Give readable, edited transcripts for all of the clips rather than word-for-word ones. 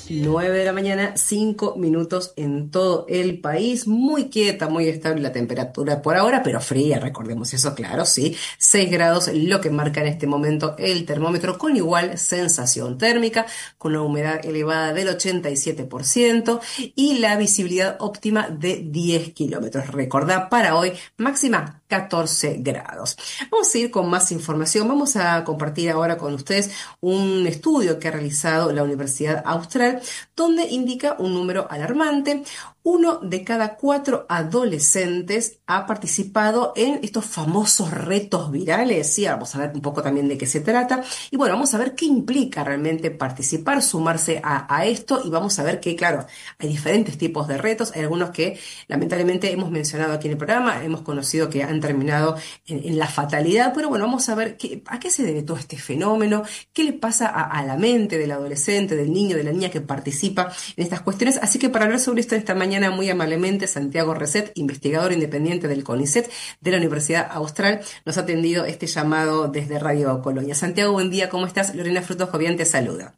9 de la mañana, 5 minutos en todo el país. Muy quieta, muy estable la temperatura por ahora, pero fría, recordemos eso, claro, sí. 6 grados, lo que marca en este momento el termómetro, con igual sensación térmica, con una humedad elevada del 87% y la visibilidad óptima de 10 kilómetros. Recordá, para hoy, máxima 14 grados. Vamos a ir con más información. Vamos a compartir ahora con ustedes un estudio que ha realizado la Universidad Austral, donde indica un número alarmante. 1 de cada 4 adolescentes ha participado en estos famosos retos virales. Sí, vamos a ver un poco también de qué se trata. Y bueno, vamos a ver qué implica realmente participar, sumarse a esto. Y vamos a ver que, claro, hay diferentes tipos de retos. Hay algunos que lamentablemente hemos mencionado aquí en el programa, hemos conocido que han terminado en la fatalidad. Pero bueno, vamos a ver a qué se debe todo este fenómeno, qué le pasa a la mente del adolescente, del niño, de la niña que participa en estas cuestiones. Así que para hablar sobre esto esta mañana, muy amablemente, Santiago Reset, investigador independiente del CONICET de la Universidad Austral, nos ha atendido este llamado desde Radio Colonia. Santiago, buen día, ¿cómo estás? Lorena Frutos Jovián te saluda.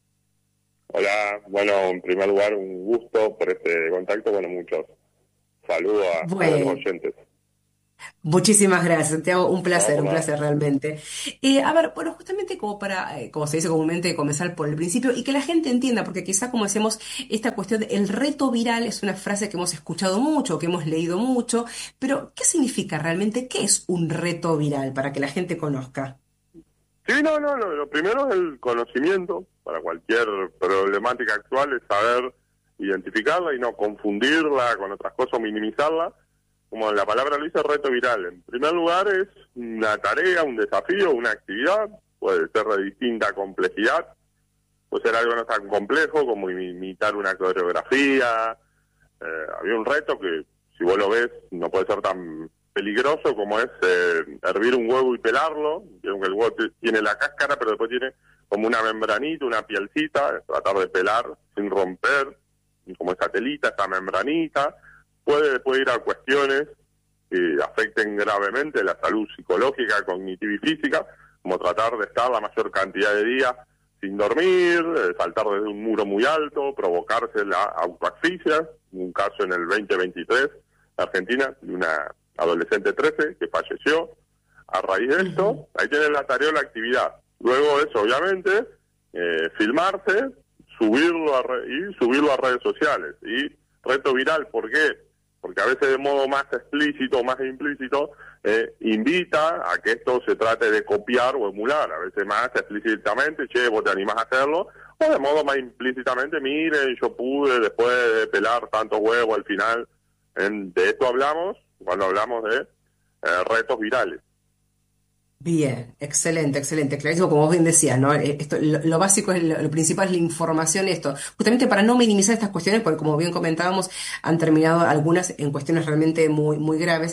Hola, bueno, en primer lugar, un gusto por este contacto. Bueno, muchos saludos a todos los Bueno. oyentes. Muchísimas gracias, Santiago. No, por Un nada. placer realmente. A ver, bueno, justamente como para, como se dice comúnmente, comenzar por el principio y que la gente entienda, porque quizá como decimos, esta cuestión del reto viral es una frase que hemos escuchado mucho, que hemos leído mucho, pero ¿qué significa realmente? ¿Qué es un reto viral para que la gente conozca? Sí, lo primero es el conocimiento. Para cualquier problemática actual es saber identificarla y no confundirla con otras cosas o minimizarla. Como la palabra lo dice, reto viral. En primer lugar es una tarea, un desafío, una actividad. Puede ser de distinta complejidad. Puede ser algo no tan complejo como imitar una coreografía. Había un reto que, si vos lo ves, no puede ser tan peligroso como es hervir un huevo y pelarlo. Vieron que el huevo tiene la cáscara, pero después tiene como una membranita, una pielcita, tratar de pelar sin romper, como esa telita, esa membranita. Puede ir a cuestiones que afecten gravemente la salud psicológica, cognitiva y física, como tratar de estar la mayor cantidad de días sin dormir, saltar desde un muro muy alto, provocarse la autoasfixia. Un caso en el 2023 en Argentina de una adolescente 13 que falleció a raíz de esto. Ahí tienen la tarea o la actividad. Luego eso, obviamente, filmarse, subirlo a redes sociales. Y reto viral, ¿por qué? Porque a veces de modo más explícito, más implícito, invita a que esto se trate de copiar o emular. A veces más explícitamente, che, vos te animás a hacerlo, o de modo más implícitamente, miren, yo pude después de pelar tantos huevos al final. De esto hablamos cuando hablamos de retos virales. Bien, excelente, excelente, clarísimo, como vos bien decías, ¿no? Esto, lo básico es lo principal es la información, esto, justamente para no minimizar estas cuestiones, porque como bien comentábamos, han terminado algunas en cuestiones realmente muy, muy graves.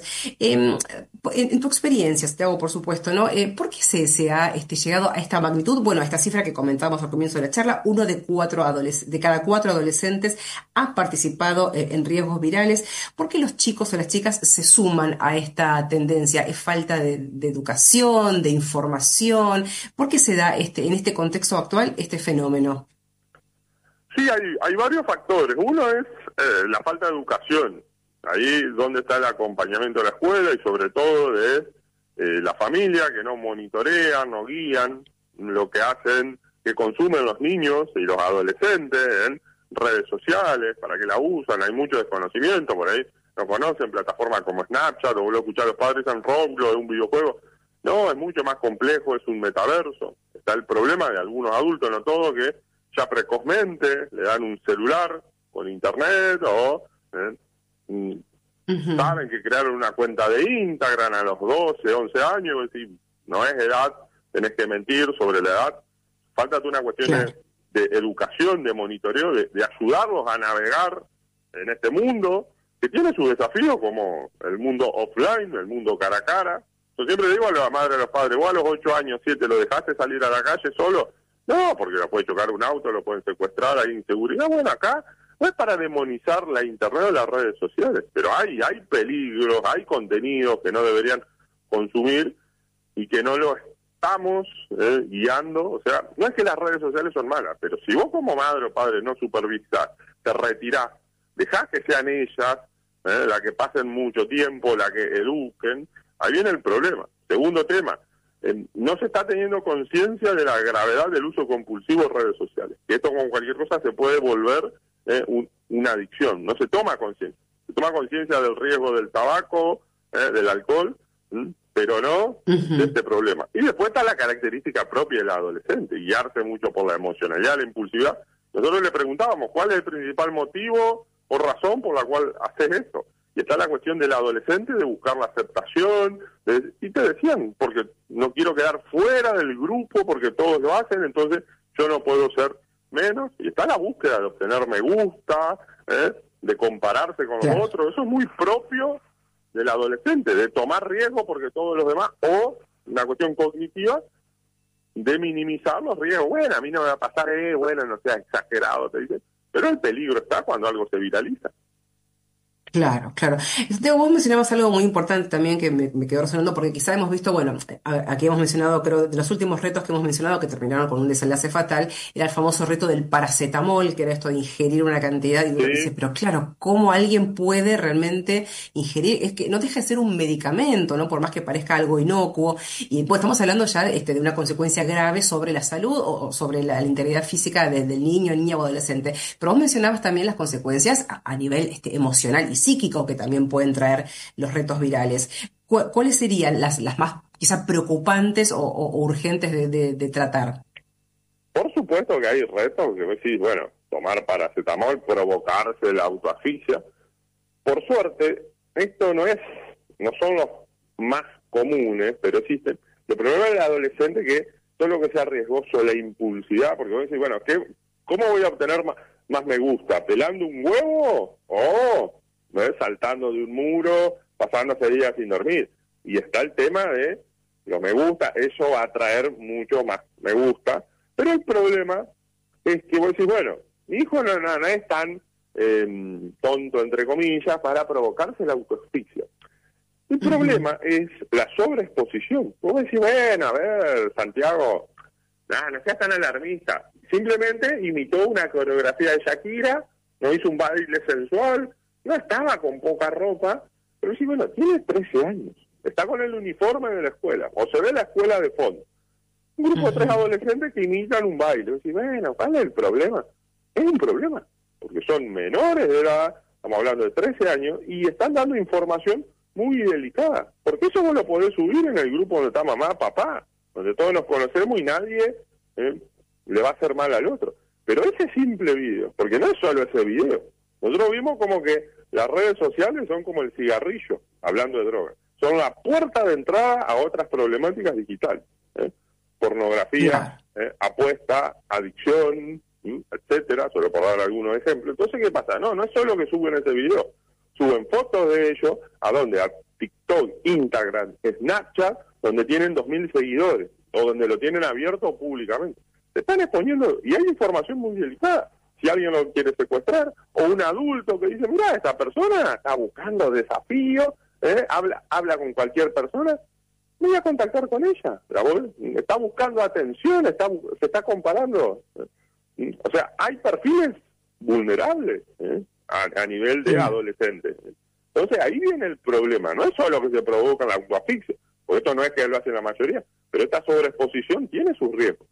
En tu experiencia, te hago por supuesto, ¿no? ¿Por qué se ha llegado a esta magnitud? Bueno, a esta cifra que comentábamos al comienzo de la charla, de cada 4 adolescentes ha participado en riesgos virales. ¿Por qué los chicos o las chicas se suman a esta tendencia? ¿Es falta de educación, de información? ¿Por qué se da en este contexto actual este fenómeno? Sí, hay varios factores. Uno es la falta de educación. Ahí donde está el acompañamiento de la escuela y sobre todo de la familia, que no monitorean, no guían lo que hacen, que consumen los niños y los adolescentes en redes sociales, para que la usan. Hay mucho desconocimiento por ahí. No conocen plataformas como Snapchat, o vuelvo a escuchar a los padres en Roblox, de un videojuego. No, es mucho más complejo, es un metaverso. Está el problema de algunos adultos, no todos, que ya precozmente le dan un celular con internet o saben que crearon una cuenta de Instagram a los 12, 11 años, es decir, no es edad, tenés que mentir sobre la edad. Falta una cuestión Claro. de educación, de monitoreo, de ayudarlos a navegar en este mundo, que tiene sus desafíos como el mundo offline, el mundo cara a cara. Yo siempre digo a la madre, a los padres, vos a los 8 años, 7, ¿lo dejaste salir a la calle solo? No, porque lo puede chocar un auto, lo pueden secuestrar, hay inseguridad. Bueno, acá no es para demonizar la internet o las redes sociales, pero hay peligros, hay contenidos que no deberían consumir y que no lo estamos guiando, o sea, no es que las redes sociales son malas, pero si vos como madre o padre no supervisás, te retirás, dejás que sean ellas, la que pasen mucho tiempo, la que eduquen, ahí viene el problema. Segundo tema, no se está teniendo conciencia de la gravedad del uso compulsivo de redes sociales, que esto con cualquier cosa se puede volver una adicción, no se toma conciencia. Se toma conciencia del riesgo del tabaco, del alcohol, pero no de este problema. Y después está la característica propia del adolescente, guiarse mucho por la emocionalidad, la impulsividad. Nosotros le preguntábamos cuál es el principal motivo o razón por la cual haces esto. Y está la cuestión del adolescente de buscar la aceptación, y te decían, porque no quiero quedar fuera del grupo, porque todos lo hacen, entonces yo no puedo ser menos. Y está la búsqueda de obtener me gusta, de compararse con los otros. Eso es muy propio del adolescente, de tomar riesgo porque todos los demás, o una cuestión cognitiva de minimizar los riesgos. Bueno, a mí no me va a pasar, bueno, no sea exagerado, te dicen. Pero el peligro está cuando algo se viraliza. Claro, claro. Santiago, vos mencionabas algo muy importante también que me quedó resonando porque quizá hemos visto, bueno, aquí hemos mencionado, creo, de los últimos retos que hemos mencionado que terminaron con un desenlace fatal, era el famoso reto del paracetamol, que era esto de ingerir una cantidad, y uno dice, pero claro, ¿cómo alguien puede realmente ingerir? Es que no deja de ser un medicamento, ¿no? Por más que parezca algo inocuo, y pues estamos hablando ya de una consecuencia grave sobre la salud o sobre la integridad física del niño, niña o adolescente. Pero vos mencionabas también las consecuencias a nivel emocional y psíquico que también pueden traer los retos virales. ¿Cuáles serían las más quizá preocupantes o urgentes de tratar? Por supuesto que hay retos que vos decís, bueno, tomar paracetamol, provocarse la autoasfixia. Por suerte, esto no son los más comunes, pero existen. El problema del adolescente que todo lo que sea riesgoso, la impulsividad, porque vos decís, bueno, ¿cómo voy a obtener más me gusta? ¿Pelando un huevo? Saltando de un muro, pasándose días sin dormir. Y está el tema de los me gusta, eso va a traer mucho más me gusta, pero el problema es que vos decís, bueno, mi hijo no es tan tonto, entre comillas, para provocarse la autoasfixia. El problema es la sobreexposición. Vos decís, bueno, a ver, Santiago, no seas tan alarmista. Simplemente imitó una coreografía de Shakira, no hizo un baile sensual, no estaba con poca ropa, pero sí, bueno, tiene 13 años, está con el uniforme de la escuela, o se ve la escuela de fondo. Un grupo de 3 adolescentes que imitan un baile. Y bueno, ¿cuál es el problema? Es un problema, porque son menores de edad, estamos hablando de 13 años, y están dando información muy delicada, porque eso vos lo podés subir en el grupo donde está mamá, papá, donde todos nos conocemos y nadie le va a hacer mal al otro. Pero ese simple video, porque no es solo ese video, nosotros vimos como que las redes sociales son como el cigarrillo, hablando de drogas. Son la puerta de entrada a otras problemáticas digitales. Pornografía, apuesta, adicción, etcétera, solo por dar algunos ejemplos. Entonces, ¿qué pasa? No es solo que suben ese video. Suben fotos de ellos, ¿a dónde? A TikTok, Instagram, Snapchat, donde tienen 2.000 seguidores, o donde lo tienen abierto públicamente. Se están exponiendo, y hay información muy delicada. Si alguien lo quiere secuestrar, o un adulto que dice, mira, esta persona está buscando desafíos, habla con cualquier persona, voy a contactar con ella. Está buscando atención, se está comparando. O sea, hay perfiles vulnerables a nivel de adolescentes. Entonces ahí viene el problema. No es solo que se provoca la autoasfixia, porque esto no es que lo hace la mayoría, pero esta sobreexposición tiene sus riesgos.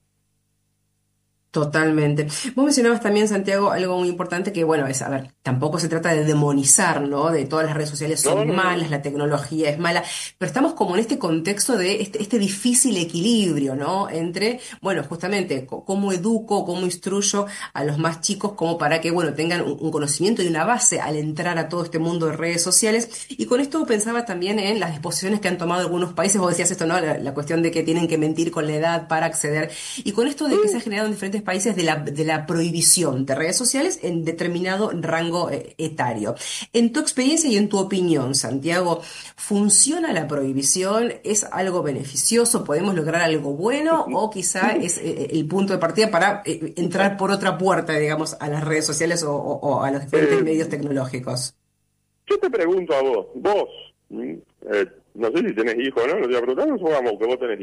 Totalmente. Vos mencionabas también, Santiago, algo muy importante que, bueno, a ver, tampoco se trata de demonizar, ¿no? De todas las redes sociales son malas, la tecnología es mala, pero estamos como en este contexto de este difícil equilibrio, ¿no? Entre, bueno, justamente, cómo educo, cómo instruyo a los más chicos como para que, bueno, tengan un conocimiento y una base al entrar a todo este mundo de redes sociales. Y con esto pensaba también en las disposiciones que han tomado algunos países. Vos decías esto, ¿no? La cuestión de que tienen que mentir con la edad para acceder. Y con esto de que se ha generado en diferentes países de la prohibición de redes sociales en determinado rango etario. En tu experiencia y en tu opinión, Santiago, ¿funciona la prohibición? ¿Es algo beneficioso? ¿Podemos lograr algo bueno? ¿O quizá es el punto de partida para entrar por otra puerta, digamos, a las redes sociales o a los diferentes medios tecnológicos? Yo te pregunto a vos, no sé si tenés hijos, ¿no? Lo voy a preguntar, supongamos que vos tenés hijos.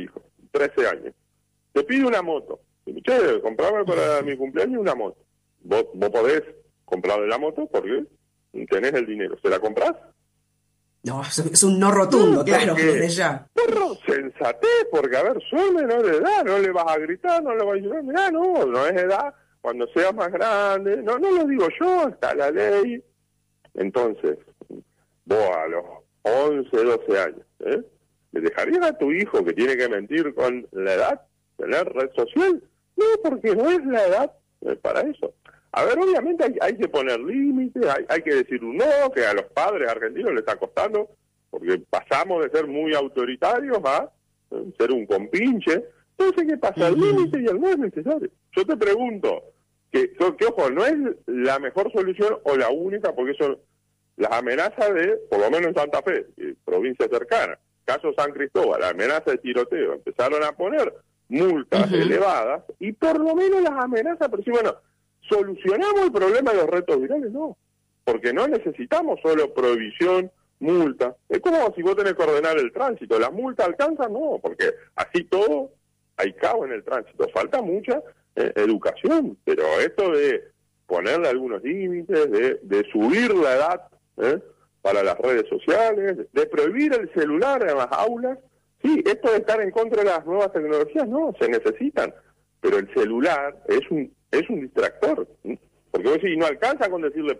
13 años. Te pide una moto. Che, comprame para mi cumpleaños una moto. Vos podés comprarle la moto porque tenés el dinero. ¿Se la comprás? No, es un no rotundo, claro, porque, desde ya. Pero sensatez, porque a ver, son menores de edad, no le vas a gritar, no le vas a decir, mirá, no es edad, cuando seas más grande, no lo digo yo, está la ley. Entonces, vos a los 11, 12 años, ¿le dejarías a tu hijo que tiene que mentir con la edad, tener red social? No, porque no es la edad para eso. A ver, obviamente hay que poner límites, hay que decir un no, que a los padres argentinos les está costando, porque pasamos de ser muy autoritarios a ser un compinche. Entonces, ¿qué pasa? El límite y el no es necesario. Yo te pregunto, que ojo, no es la mejor solución o la única, porque son las amenazas de, por lo menos en Santa Fe, provincia cercana, caso San Cristóbal, la amenaza de tiroteo, empezaron a poner multas elevadas, y por lo menos las amenazas, pero sí, bueno, ¿solucionamos el problema de los retos virales? No, porque no necesitamos solo prohibición, multa. Es como si vos tenés que ordenar el tránsito. ¿Las multas alcanzan? No, porque así todo hay caos en el tránsito. Falta mucha educación, pero esto de ponerle algunos límites, de subir la edad para las redes sociales, de prohibir el celular en las aulas. Sí, esto de estar en contra de las nuevas tecnologías, no, se necesitan, pero el celular es un distractor, porque vos decís, no alcanza con decirle